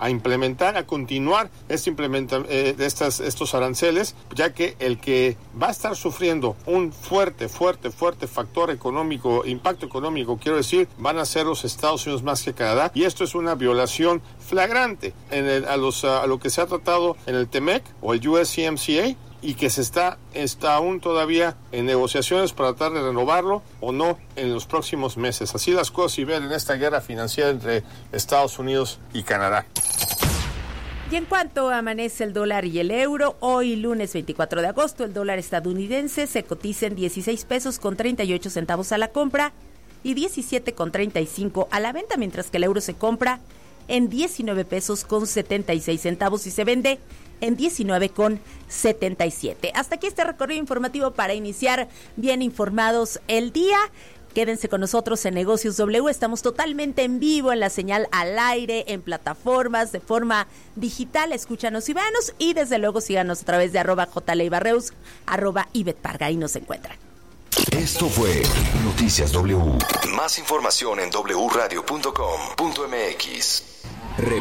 a implementar, a continuar estos aranceles, ya que el que va a estar sufriendo un fuerte factor económico, impacto económico, quiero decir, van a ser los Estados Unidos más que Canadá, y esto es una violación flagrante a lo que se ha tratado en el TEMEC o el USMCA, y que se está aún todavía en negociaciones para tratar de renovarlo o no en los próximos meses. Así las cosas y ver en esta guerra financiera entre Estados Unidos y Canadá. Y en cuanto amanece el dólar y el euro, hoy lunes 24 de agosto, el dólar estadounidense se cotiza en 16 pesos con 38 centavos a la compra y 17 con 35 a la venta, mientras que el euro se compra en 19 pesos con 76 centavos y se vende en 19 con 77. Hasta aquí este recorrido informativo para iniciar bien informados el día. Quédense con nosotros en Negocios W. Estamos totalmente en vivo en la señal al aire, en plataformas, de forma digital. Escúchanos y véanos. Y desde luego síganos a través de @jleibarreus, @ibetparga. Ahí nos encuentran. Esto fue Noticias W. Más información en wradio.com.mx.